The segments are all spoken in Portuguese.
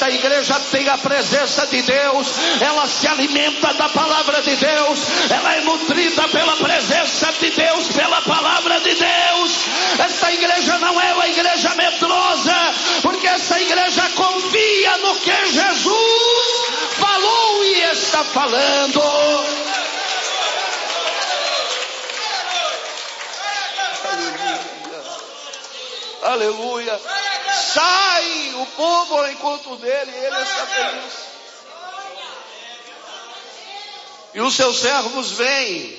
esta igreja tem a presença de Deus, ela se alimenta da palavra de Deus, ela é nutrida pela presença de Deus, pela palavra de Deus. Esta igreja não é uma igreja medrosa, porque essa igreja confia no que Jesus falou e está falando. Aleluia. Sai o povo ao encontro dele, ele está feliz. E os seus servos vêm,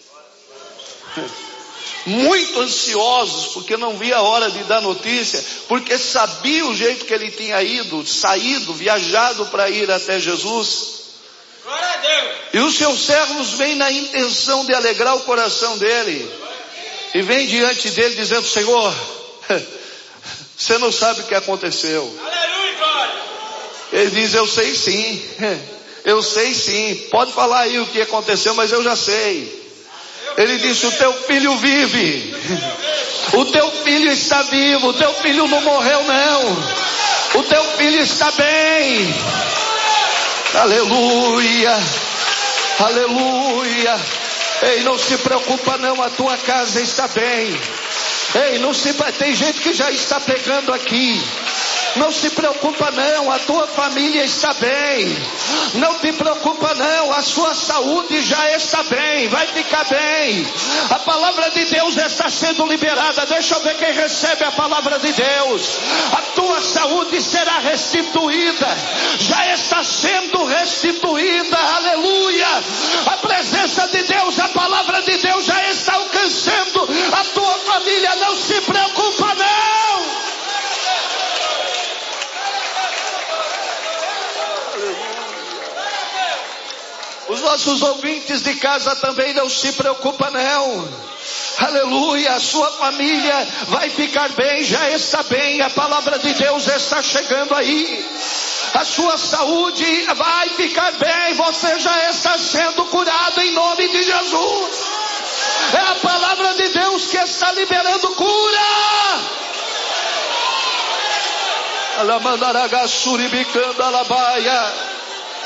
muito ansiosos, porque não via a hora de dar notícia, porque sabia o jeito que ele tinha saído, viajado para ir até Jesus. Glória a Deus. E os seus servos vêm na intenção de alegrar o coração dele, e vêm diante dele dizendo: Senhor, você não sabe o que aconteceu. Aleluia, glória. Ele diz: eu sei sim, eu sei sim, pode falar aí o que aconteceu, mas eu já sei. Ele disse: o teu filho vive, o teu filho está vivo, o teu filho não morreu não, o teu filho está bem. Aleluia, aleluia. Ei, não se preocupa não, a tua casa está bem. Ei, não se... tem gente que já está pegando aqui. Não se preocupa não, a tua família está bem. Não te preocupa não, a sua saúde já está bem, vai ficar bem. A palavra de Deus está sendo liberada. Deixa eu ver quem recebe a palavra de Deus. A tua saúde será restituída, já está sendo restituída. Aleluia. A presença de Deus, a palavra de Deus já está alcançando a tua família. Não se preocupa não. Os nossos ouvintes de casa também não se preocupam não. Aleluia, a sua família vai ficar bem, já está bem. A palavra de Deus está chegando aí. A sua saúde vai ficar bem, você já está sendo curado em nome de Jesus. É a palavra de Deus que está liberando cura. Alamandaragasuribicanda alabaia.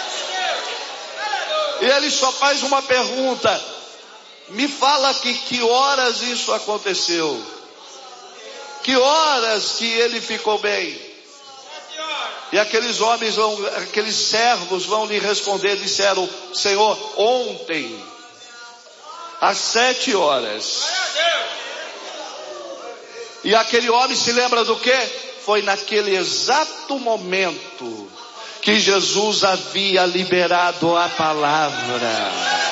E ele só faz uma pergunta: me fala que horas isso aconteceu? Que horas que ele ficou bem? E aqueles homens aqueles servos vão lhe responder, disseram: Senhor, ontem, às 7 horas. E aquele homem se lembra do quê? Foi naquele exato momento que Jesus havia liberado a palavra.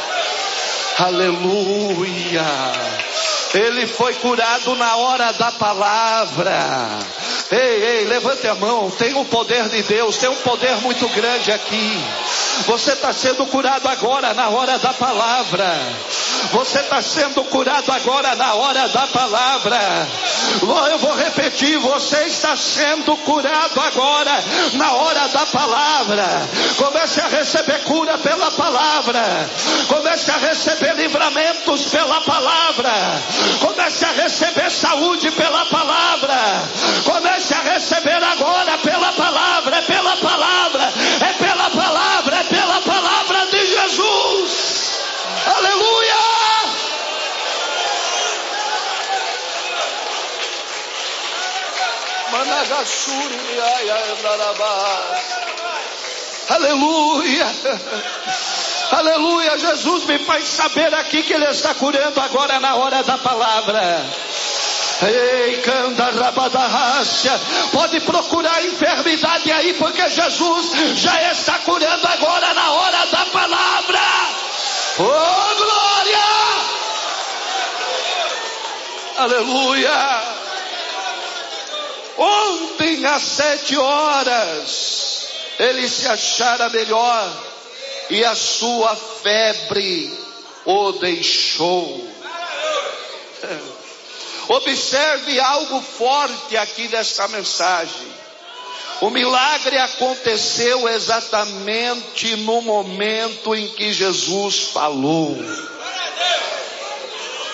Aleluia. Ele foi curado na hora da palavra. Ei, levante a mão. Tem o poder de Deus, tem um poder muito grande aqui. Você está sendo curado agora na hora da palavra. Você está sendo curado agora na hora da palavra. Eu vou repetir: você está sendo curado agora na hora da palavra. Comece a receber cura pela palavra. Comece a receber livramentos pela palavra. Comece a receber saúde pela palavra. Comece a receber agora pela palavra. É pela palavra, é pela palavra, é pela palavra de Jesus. Aleluia. Aleluia. Aleluia. Jesus me faz saber aqui que Ele está curando agora na hora da palavra. Ei, canta rabadarrácia. Pode procurar enfermidade aí, porque Jesus já está curando agora na hora da palavra. Oh, glória. Aleluia. Ontem às 7 horas ele se achara melhor e a sua febre o deixou. Observe algo forte aqui nesta mensagem. O milagre aconteceu exatamente no momento em que Jesus falou.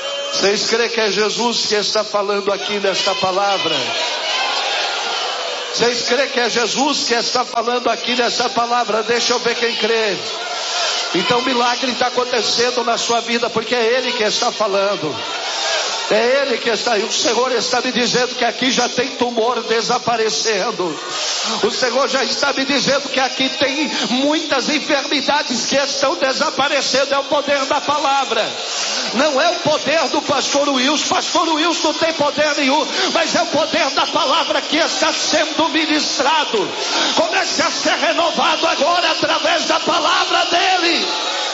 Vocês creem que é Jesus que está falando aqui nesta palavra? Vocês creem que é Jesus que está falando aqui nessa palavra? Deixa eu ver quem crê. Então o milagre está acontecendo na sua vida, porque é Ele que está falando. É Ele que está aí. O Senhor está me dizendo que aqui já tem tumor desaparecendo. O Senhor já está me dizendo que aqui tem muitas enfermidades que estão desaparecendo. É o poder da palavra. Não é o poder do pastor Wilson. Pastor Wilson não tem poder nenhum, mas é o poder da palavra que está sendo ministrado. Comece a ser renovado agora através da palavra dele.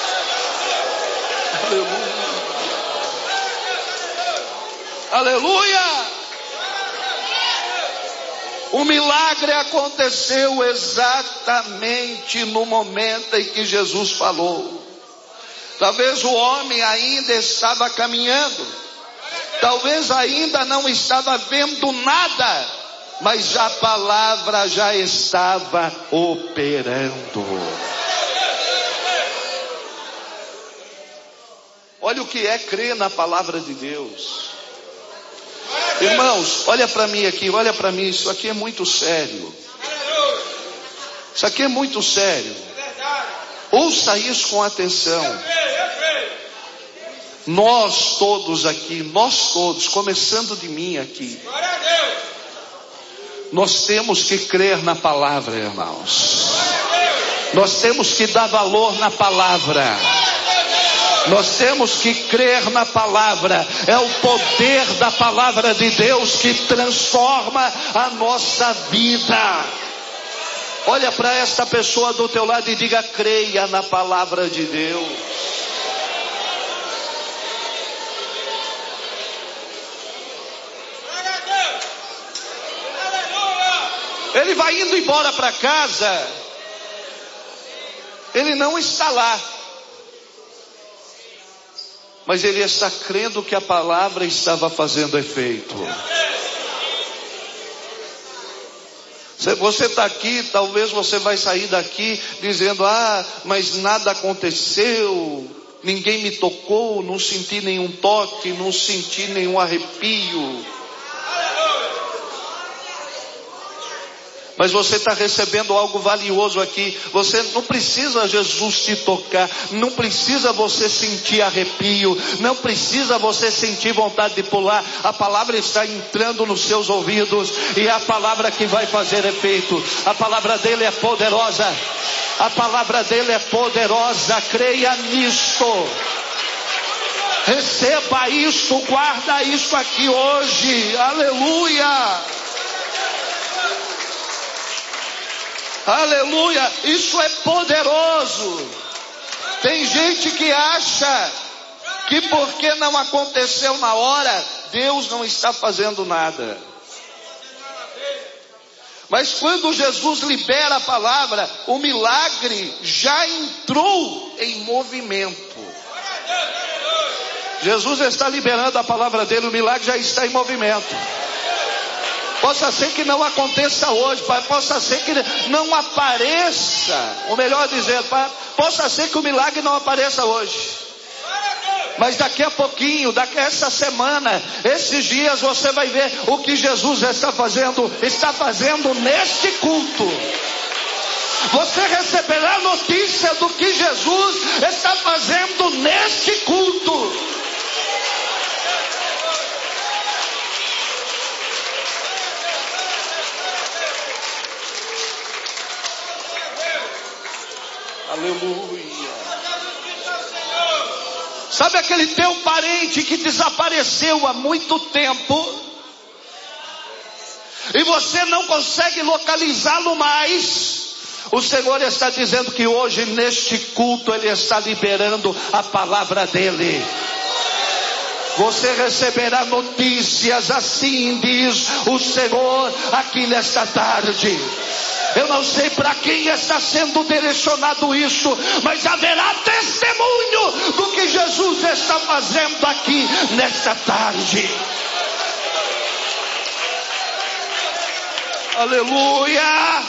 Aleluia. Aleluia! O milagre aconteceu exatamente no momento em que Jesus falou. Talvez o homem ainda estava caminhando, talvez ainda não estava vendo nada, mas a palavra já estava operando. Olha o que é crer na palavra de Deus. Irmãos, olha para mim aqui, olha para mim, isso aqui é muito sério. Isso aqui é muito sério. Ouça isso com atenção. Nós todos aqui, nós todos, começando de mim aqui, nós temos que crer na palavra, irmãos. Nós temos que dar valor na palavra. Nós temos que crer na palavra. É o poder da palavra de Deus que transforma a nossa vida. Olha para esta pessoa do teu lado e diga: creia na palavra de Deus. Ele vai indo embora para casa. Ele não está lá, mas ele está crendo que a palavra estava fazendo efeito. Você está aqui, talvez você vai sair daqui dizendo: mas nada aconteceu, ninguém me tocou, não senti nenhum toque, não senti nenhum arrepio. Mas você está recebendo algo valioso aqui. Você não precisa Jesus te tocar, não precisa você sentir arrepio, não precisa você sentir vontade de pular. A palavra está entrando nos seus ouvidos e é a palavra que vai fazer efeito. A palavra dele é poderosa. A palavra dele é poderosa. Creia nisto. Receba isto, guarda isto aqui hoje. Aleluia. Aleluia, isso é poderoso. Tem gente que acha que porque não aconteceu na hora, Deus não está fazendo nada. Mas quando Jesus libera a palavra, o milagre já entrou em movimento. Jesus está liberando a palavra dele, o milagre já está em movimento. Possa ser que não aconteça hoje, Pai. Possa ser que não apareça. Ou melhor dizendo, Pai, possa ser que o milagre não apareça hoje. Mas daqui a pouquinho, daqui a essa semana, esses dias, você vai ver o que Jesus está fazendo neste culto. Você receberá notícia do que Jesus está fazendo neste culto. Aleluia. Sabe aquele teu parente que desapareceu há muito tempo e você não consegue localizá-lo mais? O Senhor está dizendo que hoje neste culto Ele está liberando a palavra dEle. Você receberá notícias, assim diz o Senhor aqui nesta tarde. Eu não sei para quem está sendo direcionado isso, mas haverá testemunho do que Jesus está fazendo aqui nesta tarde. Aleluia!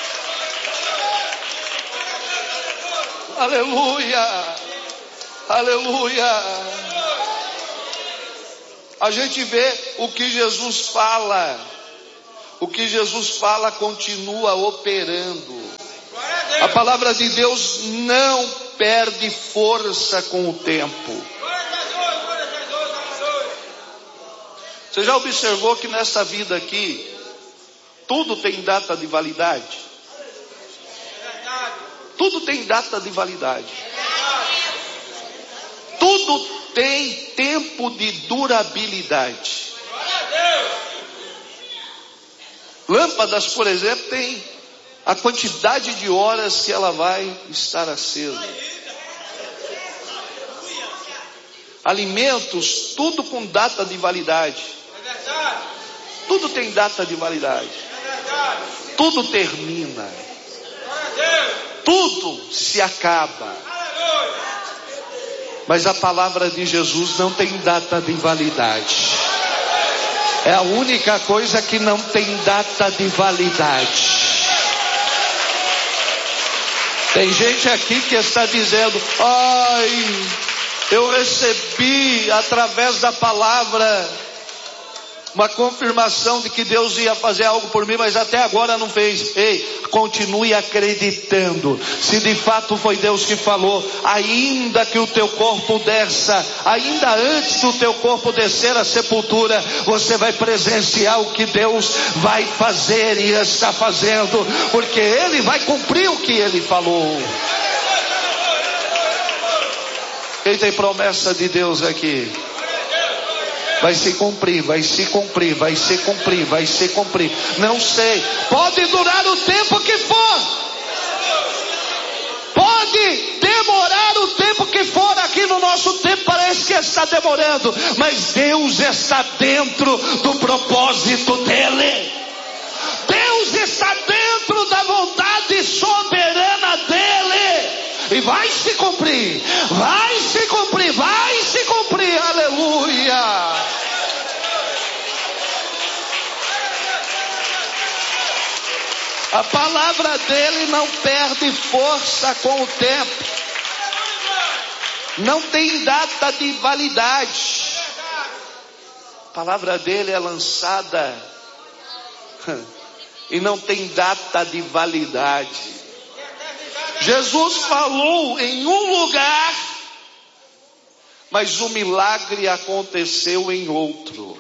Aleluia! Aleluia! A gente vê o que Jesus fala. o que Jesus fala continua operando. A palavra de Deus não perde força com o tempo. Você já observou que nessa vida aqui, tudo tem data de validade? Tudo tem data de validade. Tudo tem tempo de durabilidade. Lâmpadas, por exemplo, tem a quantidade de horas que ela vai estar acesa. Alimentos, tudo com data de validade. Tudo tem data de validade. Tudo termina. Tudo se acaba. Mas a palavra de Jesus não tem data de validade. É a única coisa que não tem data de validade. Tem gente aqui que está dizendo: ai, eu recebi através da palavra uma confirmação de que Deus ia fazer algo por mim, mas até agora não fez. Ei, continue acreditando. Se de fato foi Deus que falou, ainda que o teu corpo desça, ainda antes do teu corpo descer à sepultura, você vai presenciar o que Deus vai fazer e está fazendo, porque Ele vai cumprir o que Ele falou. Quem tem promessa de Deus aqui? Vai se cumprir, vai se cumprir, vai se cumprir, vai se cumprir. Não sei, pode durar o tempo que for, pode demorar o tempo que for. Aqui no nosso tempo parece que está demorando, mas Deus está dentro do propósito dEle. Deus está dentro da vontade soberana dEle. E vai se cumprir, vai se cumprir, vai se cumprir, aleluia. A palavra dele não perde força com o tempo. Não tem data de validade. A palavra dele é lançada e não tem data de validade. Jesus falou em um lugar, mas o milagre aconteceu em outro.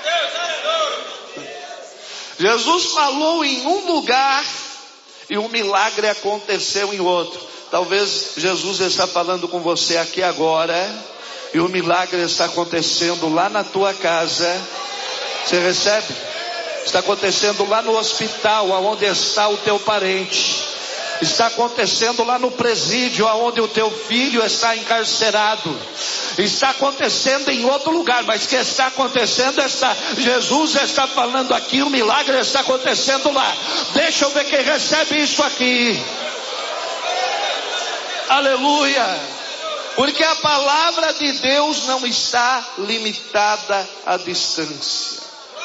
Jesus falou em um lugar e o milagre aconteceu em outro. Talvez Jesus está falando com você aqui agora e o milagre está acontecendo lá na tua casa. Você recebe? Está acontecendo lá no hospital, onde está o teu parente. Está acontecendo lá no presídio, onde o teu filho está encarcerado. Está acontecendo em outro lugar, mas que está acontecendo está. Jesus está falando aqui, o milagre está acontecendo lá. Deixa eu ver quem recebe isso aqui. Aleluia. Porque a palavra de Deus não está limitada à distância.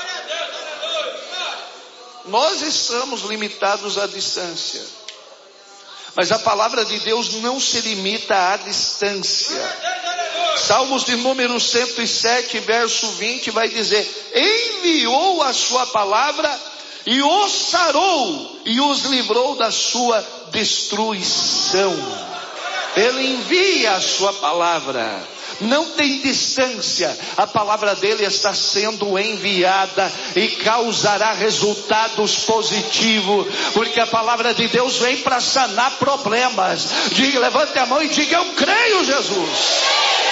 Nós estamos limitados à distância, mas a palavra de Deus não se limita à distância. Salmos de número 107, verso 20 vai dizer: enviou a sua palavra e os sarou e os livrou da sua destruição. Ele envia a sua palavra. Não tem distância, a palavra dele está sendo enviada e causará resultados positivos, porque a palavra de Deus vem para sanar problemas. Diga, levante a mão e diga: eu creio, Jesus.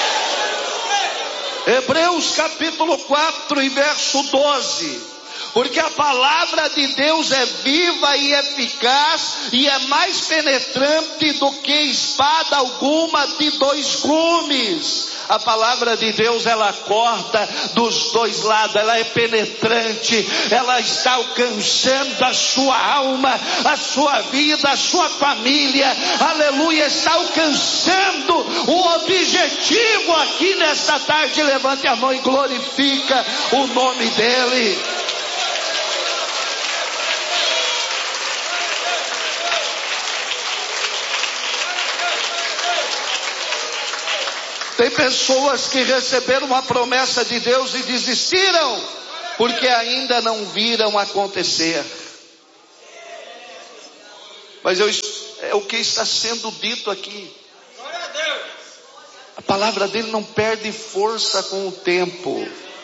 Hebreus capítulo 4 e verso 12. Porque a palavra de Deus é viva e eficaz e é mais penetrante do que espada alguma de dois gumes. A palavra de Deus, ela corta dos dois lados, ela é penetrante, ela está alcançando a sua alma, a sua vida, a sua família, aleluia, está alcançando o objetivo aqui nesta tarde. Levante a mão e glorifica o nome dele. Tem pessoas que receberam uma promessa de Deus e desistiram. porque ainda não viram acontecer. Mas é o que está sendo dito aqui. A palavra dele não perde força com o tempo.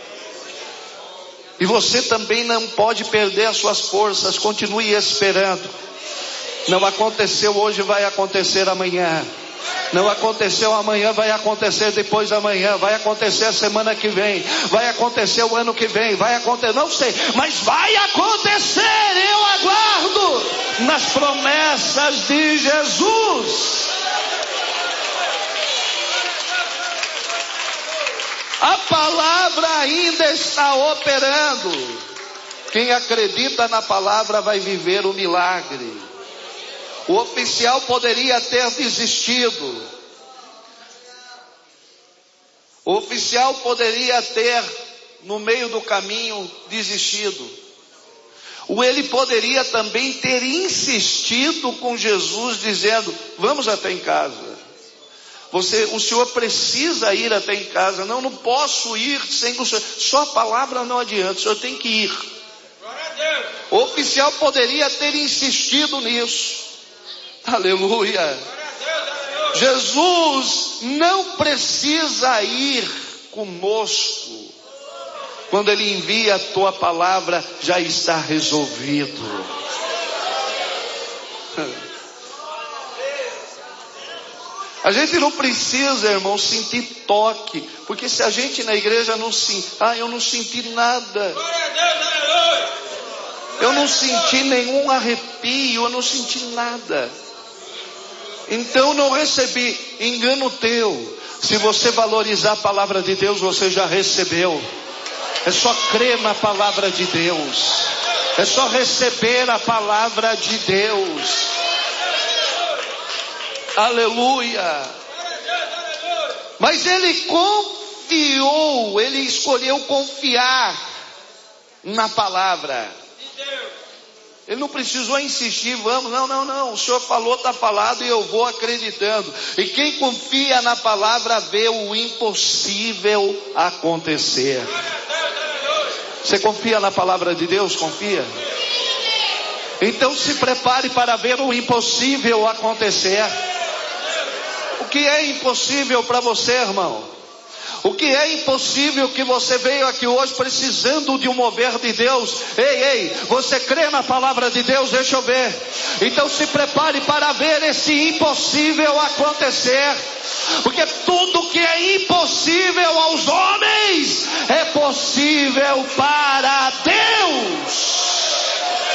E você também não pode perder as suas forças. Continue esperando. Não aconteceu hoje, vai acontecer amanhã. Não aconteceu amanhã, vai acontecer depois da manhã, vai acontecer a semana que vem, vai acontecer o ano que vem, vai acontecer, não sei, mas vai acontecer. Eu aguardo nas promessas de Jesus. A palavra ainda está operando. Quem acredita na palavra vai viver o milagre. O oficial poderia ter desistido. O oficial poderia ter, no meio do caminho, desistido. Ou ele poderia também ter insistido com Jesus, dizendo: vamos até em casa. O senhor precisa ir até em casa. Não posso ir sem o senhor. Só a palavra não adianta, o senhor tem que ir. O oficial poderia ter insistido nisso. Aleluia. Jesus não precisa ir conosco. Quando ele envia a tua palavra, já está resolvido. A gente não precisa, irmão, sentir toque, porque se a gente na igreja não sentir, eu não senti nada, eu não senti nenhum arrepio, eu não senti nada, então não recebi. Engano teu. Se você valorizar a palavra de Deus, você já recebeu. É só crer na palavra de Deus, é só receber a palavra de Deus. Aleluia. Mas ele confiou, ele escolheu confiar na palavra. Ele não precisou insistir, vamos, não, o Senhor falou, está falado e eu vou acreditando. E quem confia na palavra vê o impossível acontecer. Você confia na palavra de Deus? Confia? Então se prepare para ver o impossível acontecer. O que é impossível para você, irmão? O que é impossível que você veio aqui hoje precisando de um mover de Deus? Ei, você crê na palavra de Deus? Deixa eu ver. Então se prepare para ver esse impossível acontecer. Porque tudo que é impossível aos homens é possível para Deus.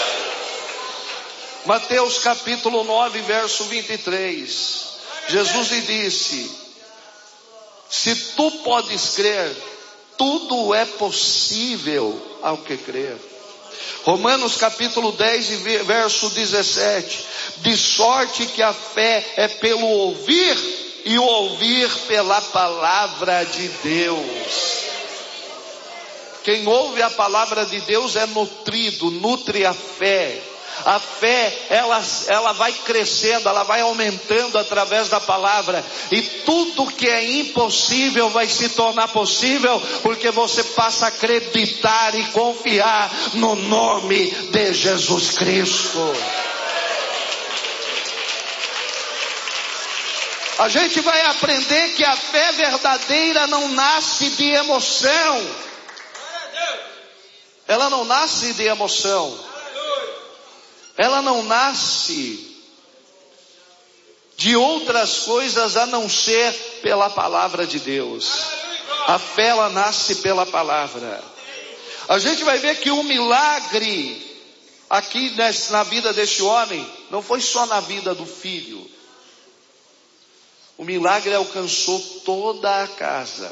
Mateus capítulo 9, verso 23. Jesus lhe disse: se tu podes crer, tudo é possível ao que crer. Romanos capítulo 10, verso 17. De sorte que a fé é pelo ouvir, e o ouvir pela palavra de Deus. Quem ouve a palavra de Deus é nutrido, nutre a fé. A fé, ela vai crescendo, ela vai aumentando através da palavra. E tudo que é impossível vai se tornar possível, porque você passa a acreditar e confiar no nome de Jesus Cristo. A gente vai aprender que a fé verdadeira não nasce de emoção. Ela não nasce de emoção. Ela não nasce de outras coisas a não ser pela palavra de Deus. A fé, ela nasce pela palavra. A gente vai ver que o milagre aqui na vida deste homem não foi só na vida do filho. O milagre alcançou toda a casa.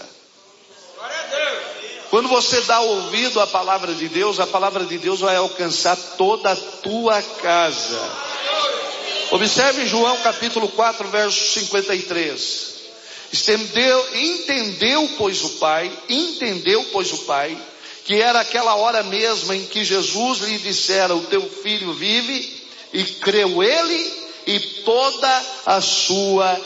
Quando você dá ouvido à palavra de Deus, a palavra de Deus vai alcançar toda a tua casa. Observe João capítulo 4, verso 53. Entendeu, pois o Pai, que era aquela hora mesma em que Jesus lhe dissera: o teu filho vive, e creu ele e toda a sua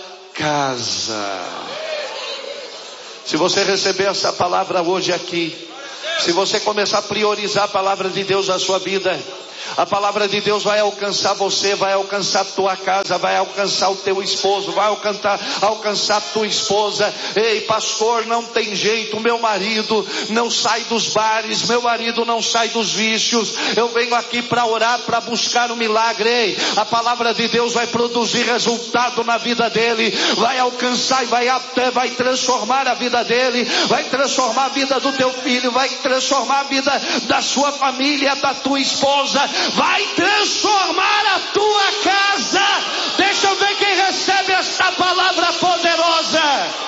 casa. Se você receber essa palavra hoje aqui, Se você começar a priorizar a palavra de Deus na sua vida, a palavra de Deus vai alcançar você, vai alcançar a tua casa, vai alcançar o teu esposo, vai alcançar a tua esposa. Ei, pastor, não tem jeito, meu marido não sai dos bares, meu marido não sai dos vícios. Eu venho aqui para orar, para buscar um milagre. Ei, a palavra de Deus vai produzir resultado na vida dele, vai alcançar e vai transformar a vida dele, vai transformar a vida do teu filho, vai transformar a vida da sua família, da tua esposa, vai transformar a tua casa. Deixa eu ver quem recebe esta palavra poderosa.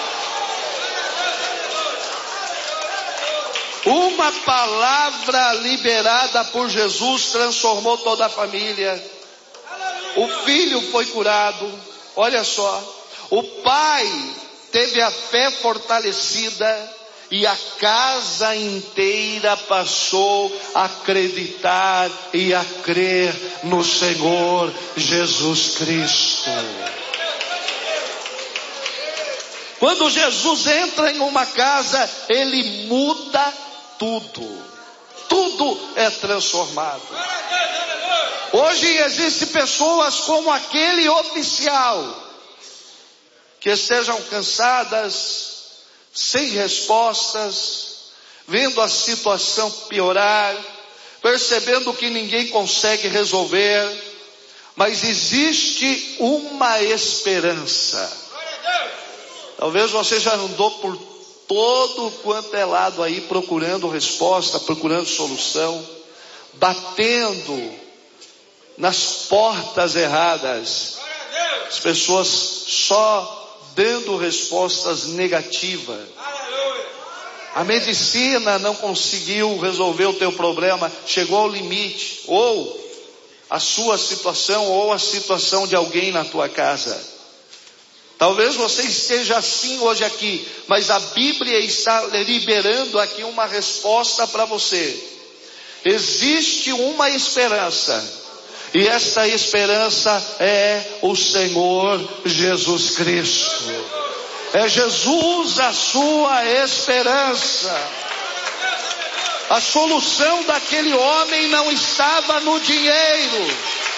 Uma palavra liberada por Jesus transformou toda a família. O filho foi curado. Olha só, o pai teve a fé fortalecida e a casa inteira passou a acreditar e a crer no Senhor Jesus Cristo. Quando Jesus entra em uma casa, ele muda tudo. Tudo é transformado. Hoje existem pessoas como aquele oficial que estejam cansadas, sem respostas, vendo a situação piorar, percebendo que ninguém consegue resolver, mas existe uma esperança. Talvez você já andou por todo quanto é lado aí, procurando resposta, procurando solução, batendo nas portas erradas, as pessoas só dando respostas negativas. A medicina não conseguiu resolver o teu problema, chegou ao limite, ou a sua situação, ou a situação de alguém na tua casa. Talvez você esteja assim hoje aqui, mas a Bíblia está liberando aqui uma resposta para você. Existe uma esperança, e esta esperança é o Senhor Jesus Cristo. É Jesus a sua esperança. A solução daquele homem não estava no dinheiro,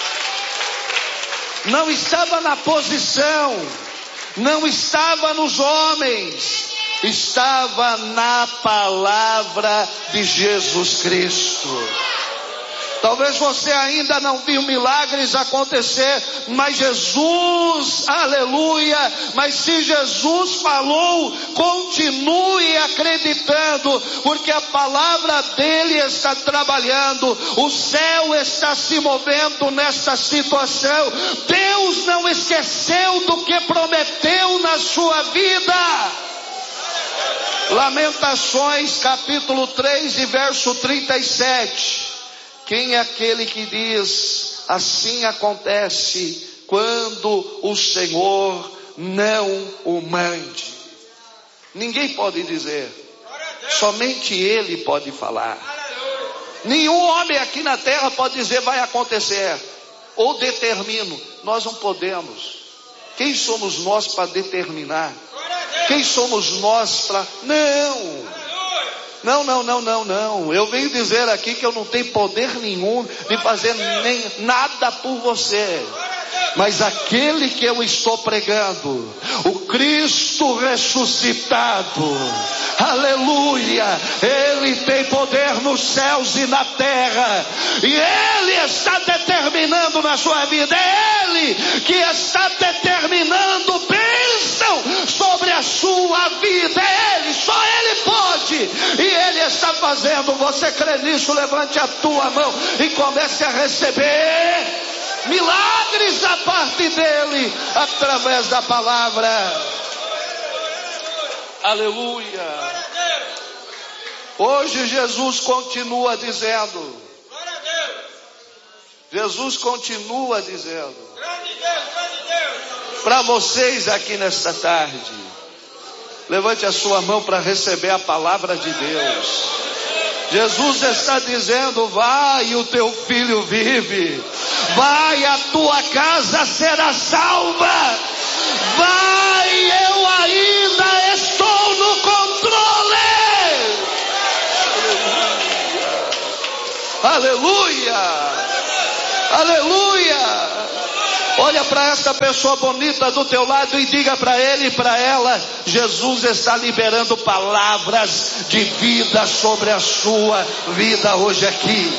não estava na posição, não estava nos homens, estava na palavra de Jesus Cristo. Talvez você ainda não viu milagres acontecer, mas Jesus, aleluia, mas se Jesus falou, continue acreditando, porque a palavra dele está trabalhando, o céu está se movendo nesta situação. Deus não esqueceu do que prometeu na sua vida. Lamentações capítulo 3 e verso 37. Quem é aquele que diz, assim acontece quando o Senhor não o mande? Ninguém pode dizer, somente Ele pode falar. Nenhum homem aqui na terra pode dizer vai acontecer, ou determino. Nós não podemos. Quem somos nós para determinar? Quem somos nós para... Não. Eu venho dizer aqui que eu não tenho poder nenhum de fazer nem nada por você. Mas aquele que eu estou pregando, o Cristo ressuscitado, aleluia, Ele tem poder nos céus e na terra, e Ele está determinando na sua vida, é Ele que está determinando bênção sobre a sua vida, é Ele, só Ele pode, e Ele está fazendo. Você crê nisso? Levante a tua mão e comece a receber milagres da parte dele, através da palavra. Aleluia. Hoje Jesus continua dizendo, para vocês aqui nesta tarde, levante a sua mão para receber a palavra de Deus. Jesus está dizendo, vai, o teu filho vive, vai, a tua casa será salva, vai, eu ainda estou no controle. Aleluia. Aleluia! Aleluia! Olha para essa pessoa bonita do teu lado e diga para ele e para ela: Jesus está liberando palavras de vida sobre a sua vida hoje aqui.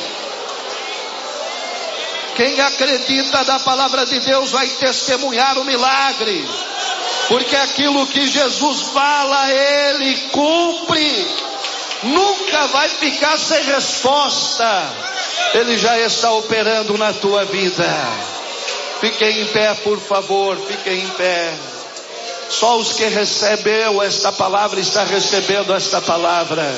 Quem acredita na palavra de Deus vai testemunhar o milagre, porque aquilo que Jesus fala, Ele cumpre, nunca vai ficar sem resposta. Ele já está operando na tua vida. Fiquem em pé, por favor, fiquem em pé. Só os que recebeu esta palavra está recebendo esta palavra.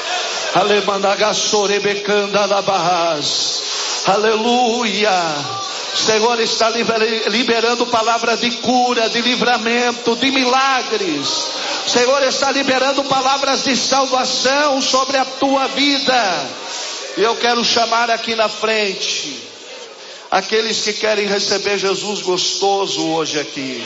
Aleluia. O Senhor está liberando palavra de cura, de livramento, de milagres. O Senhor está liberando palavras de salvação sobre a tua vida. E eu quero chamar aqui na frente aqueles que querem receber Jesus gostoso hoje aqui.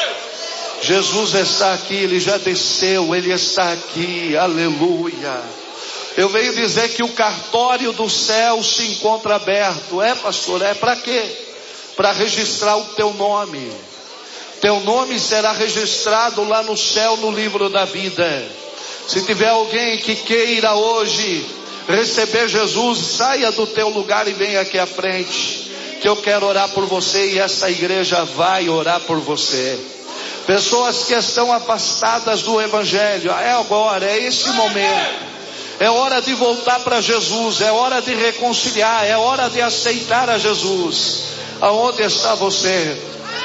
Jesus está aqui, Ele já desceu, Ele está aqui, aleluia. Eu venho dizer que o cartório do céu se encontra aberto. É, pastor, é para quê? Para registrar o teu nome. Teu nome será registrado lá no céu, no livro da vida. Se tiver alguém que queira hoje receber Jesus, saia do teu lugar e venha aqui à frente, que eu quero orar por você e essa igreja vai orar por você. Pessoas que estão afastadas do evangelho, é agora, é esse momento. É hora de voltar para Jesus, é hora de reconciliar, é hora de aceitar a Jesus. Aonde está você?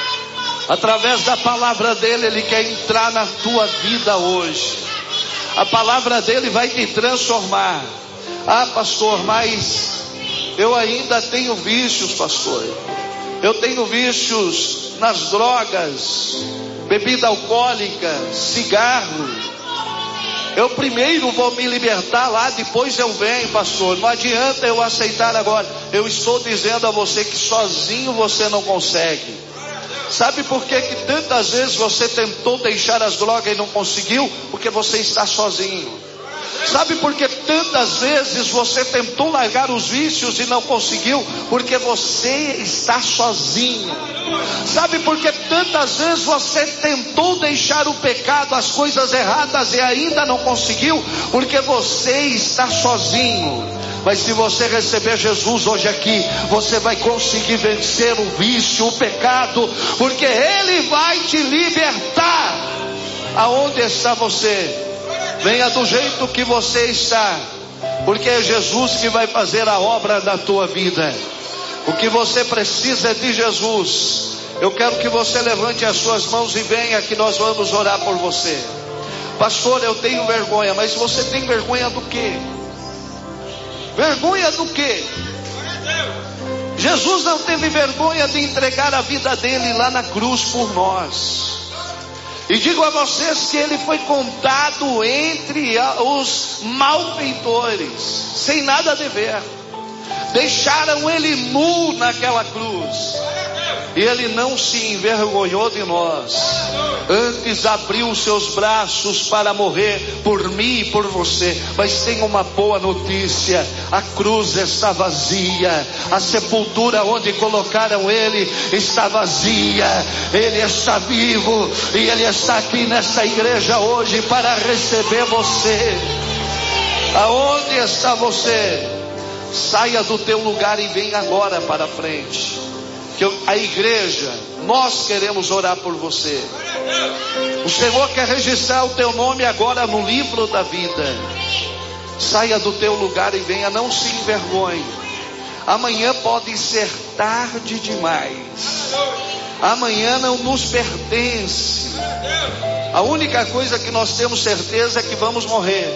Através da palavra dele, Ele quer entrar na tua vida hoje. A palavra dele vai te transformar. Ah, pastor, mas eu ainda tenho vícios, pastor. Eu tenho vícios nas drogas, bebida alcoólica, cigarro. Eu primeiro vou me libertar lá, depois eu venho, pastor. Não adianta eu aceitar agora. Eu estou dizendo a você que sozinho você não consegue. Sabe por que tantas vezes você tentou deixar as drogas e não conseguiu? Porque você está sozinho. Sabe por que tantas vezes você tentou largar os vícios e não conseguiu? Porque você está sozinho. Sabe por que tantas vezes você tentou deixar o pecado, as coisas erradas e ainda não conseguiu? Porque você está sozinho. Mas se você receber Jesus hoje aqui, você vai conseguir vencer o vício, o pecado, porque Ele vai te libertar. Aonde está você? Venha do jeito que você está, porque é Jesus que vai fazer a obra da tua vida. O que você precisa é de Jesus. Eu quero que você levante as suas mãos e venha, que nós vamos orar por você. Pastor, eu tenho vergonha. Mas você tem vergonha do quê? Vergonha do quê? Jesus não teve vergonha de entregar a vida dele lá na cruz por nós. E digo a vocês que Ele foi contado entre os malfeitores, sem nada a dever. Deixaram Ele nu naquela cruz, e Ele não se envergonhou de nós. Antes abriu os seus braços para morrer por mim e por você. Mas tem uma boa notícia: a cruz está vazia, a sepultura onde colocaram Ele está vazia. Ele está vivo e Ele está aqui nessa igreja hoje para receber você. Aonde está você? Saia do teu lugar e venha agora para frente, que a igreja, nós queremos orar por você. O Senhor quer registrar o teu nome agora no livro da vida. Saia do teu lugar e venha, não se envergonhe. Amanhã pode ser tarde demais. Amanhã não nos pertence. A única coisa que nós temos certeza é que vamos morrer.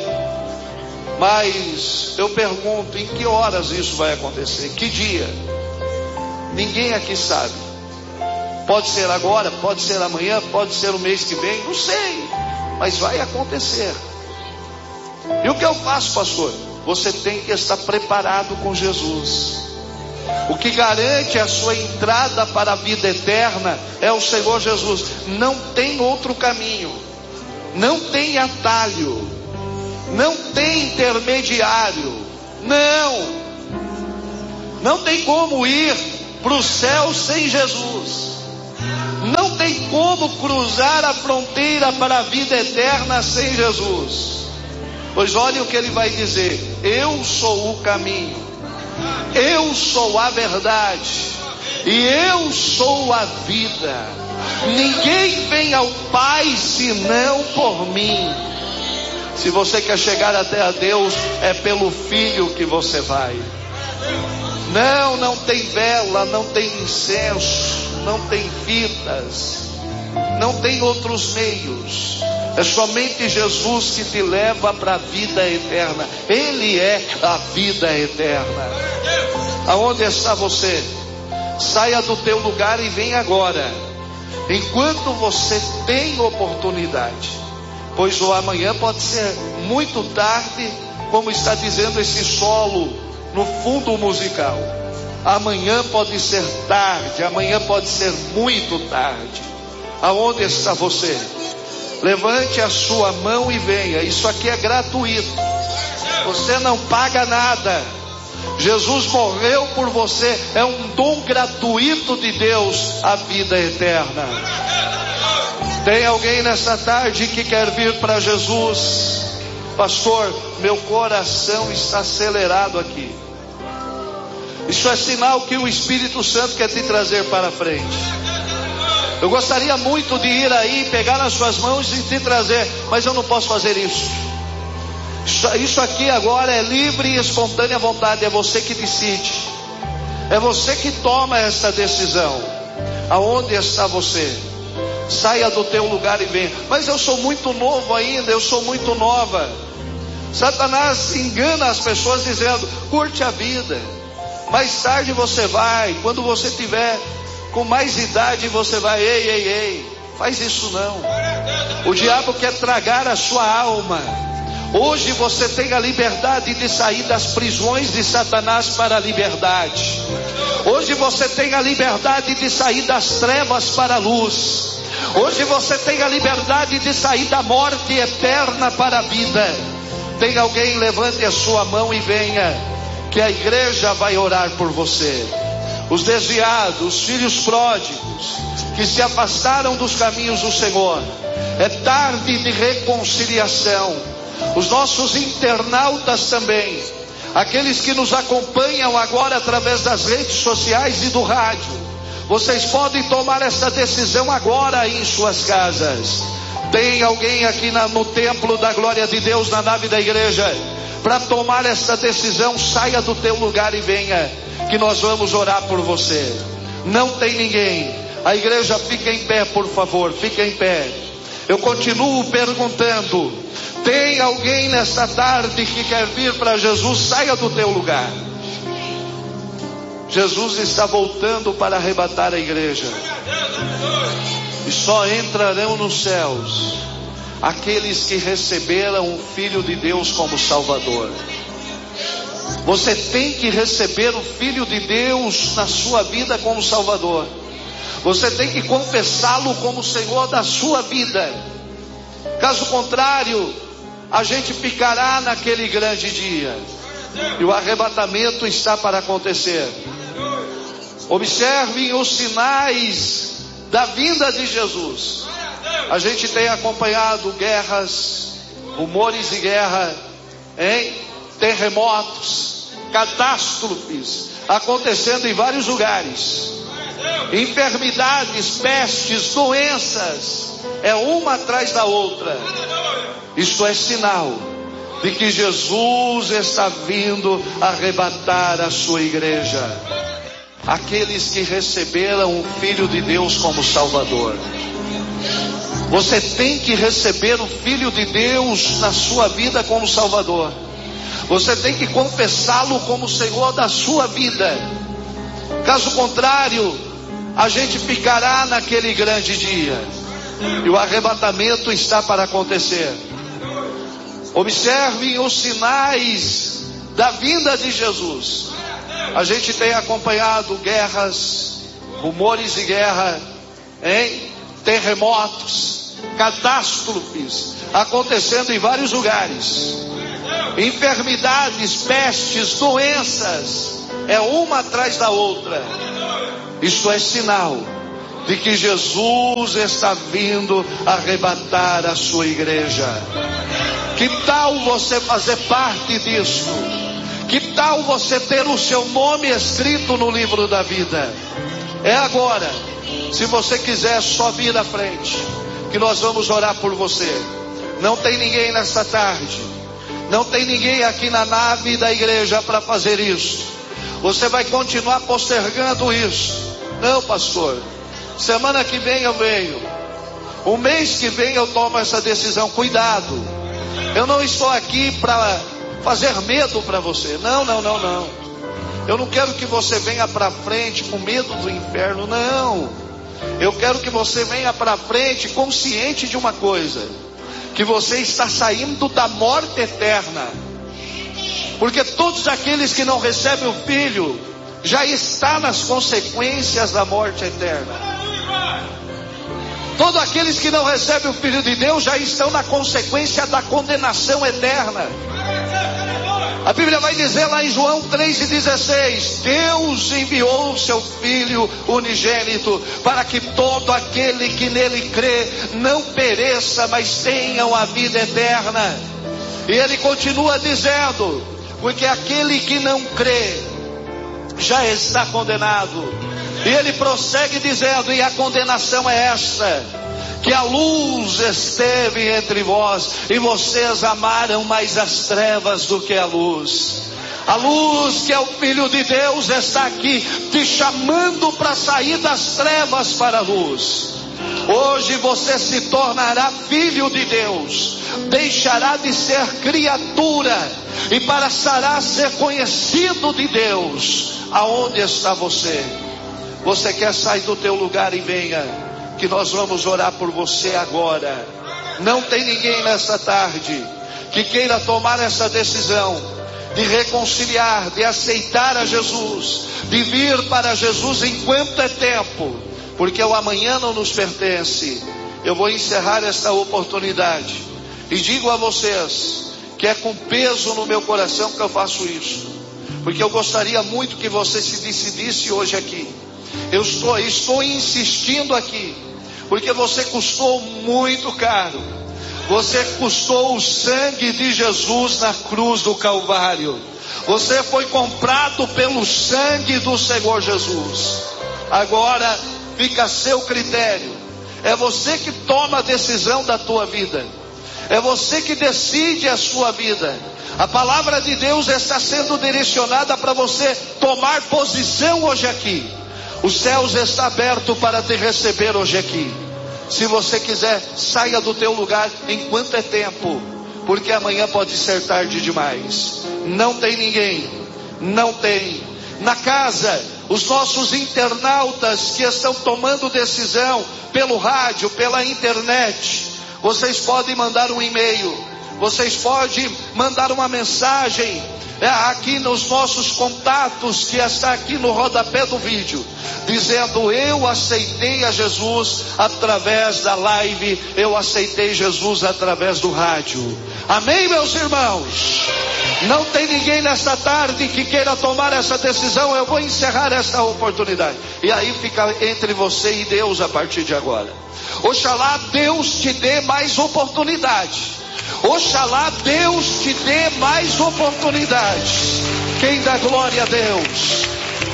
Mas eu pergunto, em que horas isso vai acontecer? Que dia? Ninguém aqui sabe. Pode ser agora, pode ser amanhã, pode ser o mês que vem, não sei. Mas vai acontecer. E o que eu faço, pastor? Você tem que estar preparado com Jesus. O que garante a sua entrada para a vida eterna é o Senhor Jesus. Não tem outro caminho. Não tem atalho. Não tem intermediário. Não. Não tem como ir para o céu sem Jesus. Não tem como cruzar a fronteira para a vida eterna sem Jesus. Pois olha o que ele vai dizer: eu sou o caminho, eu sou a verdade e eu sou a vida. Ninguém vem ao Pai senão por mim. Se você quer chegar até a Deus, é pelo Filho que você vai. Não tem vela, não tem incenso, não tem fitas, não tem outros meios. É somente Jesus que te leva para a vida eterna. Ele é a vida eterna. Aonde está você? Saia do teu lugar e vem agora, enquanto você tem oportunidade, pois o amanhã pode ser muito tarde, como está dizendo esse solo no fundo musical. Amanhã pode ser tarde, amanhã pode ser muito tarde. Aonde está você? Levante a sua mão e venha. Isso aqui é gratuito, você não paga nada. Jesus morreu por você, é um dom gratuito de Deus, a vida eterna. Tem alguém nessa tarde que quer vir para Jesus? Pastor, meu coração está acelerado aqui. Isso é sinal que o Espírito Santo quer te trazer para frente. Eu gostaria muito de ir aí, pegar nas suas mãos e te trazer, mas eu não posso fazer isso. Isso aqui agora é livre e espontânea vontade. É você que decide, é você que toma essa decisão. Aonde está você? Saia do teu lugar e venha. Mas eu sou muito novo ainda, eu sou muito nova. Satanás engana as pessoas dizendo: curte a vida, mais tarde você vai, quando você tiver com mais idade você vai. Ei, faz isso não. O diabo quer tragar a sua alma. Hoje você tem a liberdade de sair das prisões de Satanás para a liberdade. Hoje você tem a liberdade de sair das trevas para a luz. Hoje você tem a liberdade de sair da morte eterna para a vida. Tem alguém? Levante a sua mão e venha, que a igreja vai orar por você. Os desviados, os filhos pródigos, que se afastaram dos caminhos do Senhor. É tarde de reconciliação. Os nossos internautas também, aqueles que nos acompanham agora através das redes sociais e do rádio, vocês podem tomar essa decisão agora aí em suas casas. Tem alguém aqui no templo da glória de Deus, na nave da igreja, para tomar essa decisão? Saia do teu lugar e venha, que nós vamos orar por você. Não tem ninguém. A igreja fica em pé, por favor, fica em pé. Eu continuo perguntando: tem alguém nesta tarde que quer vir para Jesus? Saia do teu lugar. Jesus está voltando para arrebatar a igreja. E só entrarão nos céus aqueles que receberam o Filho de Deus como Salvador. Você tem que receber o Filho de Deus na sua vida como Salvador. Você tem que confessá-lo como Senhor da sua vida. Caso contrário, a gente ficará naquele grande dia, e o arrebatamento está para acontecer. Observem os sinais da vinda de Jesus. A gente tem acompanhado guerras, rumores de guerra, terremotos, catástrofes acontecendo em vários lugares. Enfermidades, pestes, doenças, é uma atrás da outra. Isto é sinal de que Jesus está vindo arrebatar a sua igreja. Aqueles que receberam o Filho de Deus como Salvador. Você tem que receber o Filho de Deus na sua vida como Salvador. Você tem que confessá-lo como Senhor da sua vida. Caso contrário, a gente ficará naquele grande dia, e o arrebatamento está para acontecer. Observem os sinais da vinda de Jesus. A gente tem acompanhado guerras, rumores de guerra, terremotos, catástrofes acontecendo em vários lugares. Enfermidades, pestes, doenças, é uma atrás da outra. Isto é sinal de que Jesus está vindo arrebatar a sua igreja. Que tal você fazer parte disso? Que tal você ter o seu nome escrito no livro da vida? É agora. Se você quiser, só vir à frente, que nós vamos orar por você. Não tem ninguém nessa tarde, não tem ninguém aqui na nave da igreja para fazer isso. Você vai continuar postergando isso. Não, pastor, semana que vem eu venho, o mês que vem eu tomo essa decisão. Cuidado, eu não estou aqui para fazer medo para você. Não. Eu não quero que você venha para frente com medo do inferno, não. Eu quero que você venha para frente consciente de uma coisa: que você está saindo da morte eterna. Porque todos aqueles que não recebem o Filho já estão nas consequências da morte eterna. Todos aqueles que não recebem o Filho de Deus já estão na consequência da condenação eterna. A Bíblia vai dizer lá em João 3,16: Deus enviou o seu Filho unigênito para que todo aquele que nele crê não pereça, mas tenham a vida eterna. E ele continua dizendo: porque aquele que não crê já está condenado. E ele prossegue dizendo: e a condenação é esta, que a luz esteve entre vós, e vocês amaram mais as trevas do que a luz. A luz, que é o Filho de Deus, está aqui te chamando para sair das trevas para a luz. Hoje você se tornará filho de Deus, deixará de ser criatura e passará a ser conhecido de Deus. Aonde está você? Você quer sair do teu lugar? E venha, que nós vamos orar por você agora. Não tem ninguém nessa tarde que queira tomar essa decisão de reconciliar, de aceitar a Jesus, de vir para Jesus enquanto é tempo, porque o amanhã não nos pertence. Eu vou encerrar esta oportunidade e digo a vocês que é com peso no meu coração que eu faço isso, porque eu gostaria muito que você se decidisse hoje aqui. Eu estou insistindo aqui, porque você custou muito caro. Você custou o sangue de Jesus na cruz do Calvário. Você foi comprado pelo sangue do Senhor Jesus. Agora fica a seu critério. É você que toma a decisão da tua vida. É você que decide a sua vida. A palavra de Deus está sendo direcionada para você tomar posição hoje aqui. Os céus estão abertos para te receber hoje aqui. Se você quiser, saia do teu lugar enquanto é tempo, porque amanhã pode ser tarde demais. Não tem ninguém, não tem. Na casa, os nossos internautas que estão tomando decisão pelo rádio, pela internet, vocês podem mandar um e-mail, vocês podem mandar uma mensagem aqui nos nossos contatos, que está aqui no rodapé do vídeo, dizendo: eu aceitei a Jesus através da live, eu aceitei Jesus através do rádio. Amém, meus irmãos? Não tem ninguém nesta tarde que queira tomar essa decisão. Eu vou encerrar essa oportunidade, e aí fica entre você e Deus a partir de agora. Oxalá Deus te dê mais oportunidade. Oxalá Deus te dê mais oportunidades. Quem dá glória a Deus?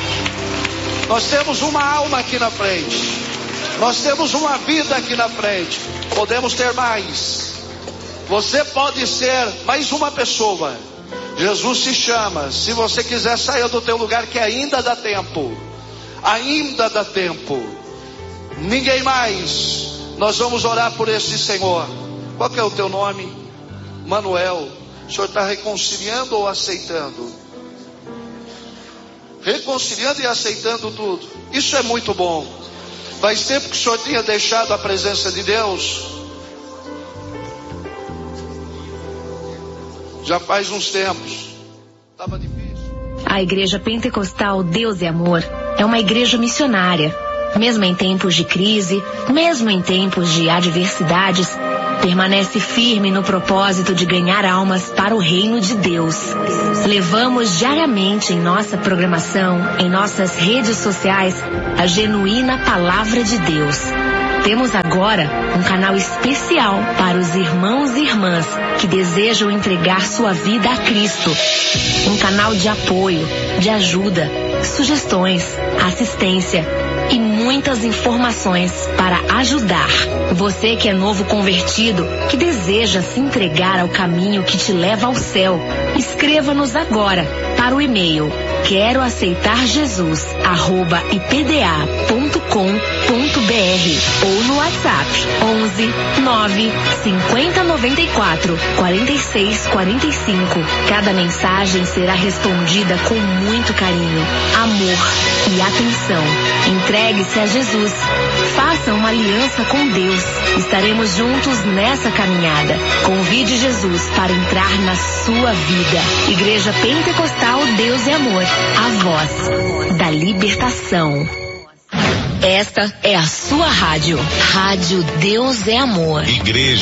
Nós temos uma alma aqui na frente, nós temos uma vida aqui na frente. Podemos ter mais. Você pode ser mais uma pessoa. Jesus se chama. Se você quiser, saia do teu lugar, que ainda dá tempo. Ainda dá tempo. Ninguém mais. Nós vamos orar por esse Senhor. Qual que é o teu nome? Manuel. O senhor está reconciliando ou aceitando? Reconciliando e aceitando tudo. Isso é muito bom. Faz tempo que o senhor tinha deixado a presença de Deus? Já faz uns tempos. Estava difícil. A Igreja Pentecostal Deus é Amor é uma igreja missionária. Mesmo em tempos de crise, mesmo em tempos de adversidades, permanece firme no propósito de ganhar almas para o reino de Deus. Levamos diariamente em nossa programação, em nossas redes sociais, a genuína palavra de Deus. Temos agora um canal especial para os irmãos e irmãs que desejam entregar sua vida a Cristo. Um canal de apoio, de ajuda, sugestões, assistência e muitas informações para ajudar. Você que é novo convertido, que deseja se entregar ao caminho que te leva ao céu, escreva-nos agora para o e-mail queroaceitarjesus@ipda.com.br ou no WhatsApp 11 9 50 94 46 45. Cada mensagem será respondida com muito carinho, amor e atenção. Entregue-se a Jesus. Faça uma aliança com Deus. Estaremos juntos nessa caminhada. Convide Jesus para entrar na sua vida. Igreja Pentecostal Deus é Amor. A voz da libertação. Esta é a sua rádio. Rádio Deus é Amor. Igreja